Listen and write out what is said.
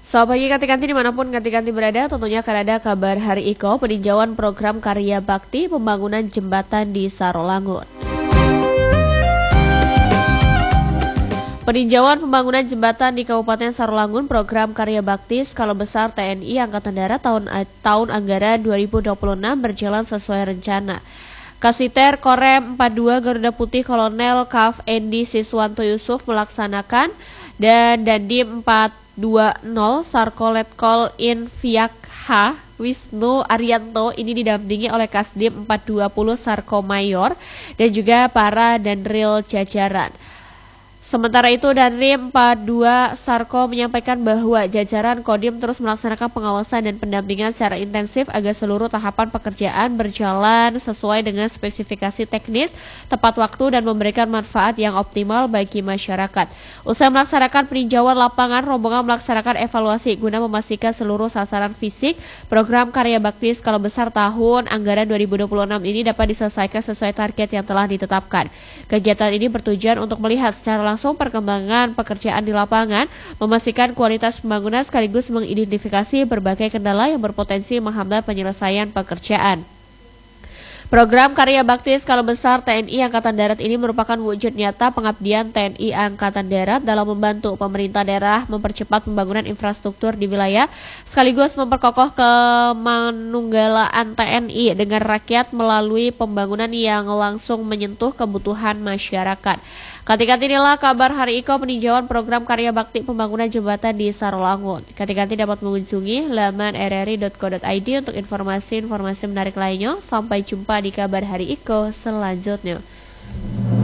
Selamat pagi Kanti-Kanti dimanapun Kanti-Kanti berada, tentunya akan ada kabar Hari Iko peninjauan program karya bakti pembangunan jembatan di Sarolangun. Peninjauan pembangunan jembatan di Kabupaten Sarolangun program karya bakti skala besar TNI Angkatan Darat tahun anggaran 2026 berjalan sesuai rencana. Kasiter Korem 42 Garuda Putih Kolonel Kaf Endi Siswanto Yusuf melaksanakan dan Dandim 420 Sarkoletkol Infiak H Wisnu Arianto ini didampingi oleh Kasdim 420 Sarko Mayor dan juga para danril jajaran. Sementara itu, Danrim 42 Sarko menyampaikan bahwa jajaran Kodim terus melaksanakan pengawasan dan pendampingan secara intensif agar seluruh tahapan pekerjaan berjalan sesuai dengan spesifikasi teknis, tepat waktu, dan memberikan manfaat yang optimal bagi masyarakat. Usai melaksanakan peninjauan lapangan, rombongan melaksanakan evaluasi guna memastikan seluruh sasaran fisik program karya bakti skala besar tahun anggaran 2026 ini dapat diselesaikan sesuai target yang telah ditetapkan. Kegiatan ini bertujuan untuk melihat secara langsung perkembangan pekerjaan di lapangan, memastikan kualitas pembangunan sekaligus mengidentifikasi berbagai kendala yang berpotensi menghambat penyelesaian pekerjaan. Program karya bakti skala besar TNI Angkatan Darat ini merupakan wujud nyata pengabdian TNI Angkatan Darat dalam membantu pemerintah daerah mempercepat pembangunan infrastruktur di wilayah, sekaligus memperkokoh kemanunggalaan TNI dengan rakyat melalui pembangunan yang langsung menyentuh kebutuhan masyarakat. Kanti-kanti inilah kabar Hari Iko peninjauan program karya bakti pembangunan jembatan di Sarolangun. Kanti-kanti dapat mengunjungi laman rri.co.id untuk informasi-informasi menarik lainnya. Sampai jumpa di kabar Hari Iko selanjutnya.